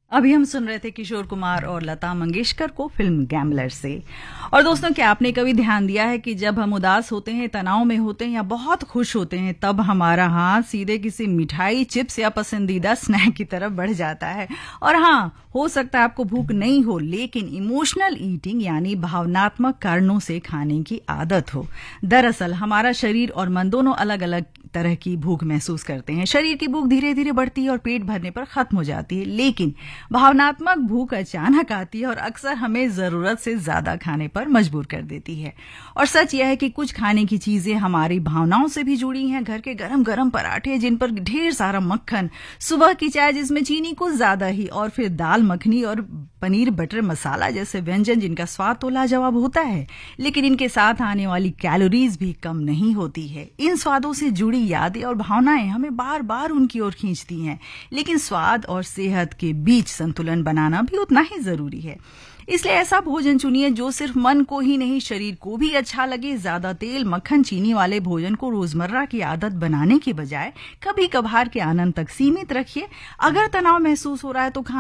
अभी हम सुन रहे थे किशोर कुमार और लता मंगेशकर को फिल्म गैम्बलर से। और दोस्तों, क्या आपने कभी ध्यान दिया है कि जब हम उदास होते हैं, तनाव में होते हैं या बहुत खुश होते हैं, तब हमारा हाथ सीधे किसी मिठाई, चिप्स या पसंदीदा स्नैक की तरफ बढ़ जाता है। और हाँ, हो सकता है आपको भूख नहीं हो, लेकिन इमोशनल ईटिंग यानी भावनात्मक कारणों से खाने की आदत हो। दरअसल हमारा शरीर और मन दोनों अलग अलग तरह की भूख महसूस करते हैं। शरीर की भूख धीरे धीरे बढ़ती है और पेट भरने पर खत्म हो जाती है, लेकिन भावनात्मक भूख अचानक आती है और अक्सर हमें जरूरत से ज्यादा खाने पर मजबूर कर देती है। और सच यह है कि कुछ खाने की चीजें हमारी भावनाओं से भी जुड़ी हैं। घर के गरम गरम पराठे जिन पर ढेर सारा मक्खन, सुबह की चाय जिसमें चीनी कुछ ज्यादा ही, और फिर दाल मखनी और पनीर बटर मसाला जैसे व्यंजन जिनका स्वाद तो लाजवाब होता है, लेकिन इनके साथ आने वाली कैलोरीज भी कम नहीं होती है। इन स्वादों से जुड़ी यादें और भावनाएं हमें बार बार उनकी ओर खींचती हैं, लेकिन स्वाद और सेहत के बीच संतुलन बनाना भी उतना ही जरूरी है। इसलिए ऐसा भोजन चुनिए जो सिर्फ मन को ही नहीं, शरीर को भी अच्छा लगे। ज्यादा तेल, मक्खन, चीनी वाले भोजन को रोजमर्रा की आदत बनाने के बजाय कभी कभार के आनंद तक सीमित रखिए। अगर तनाव महसूस हो रहा है तो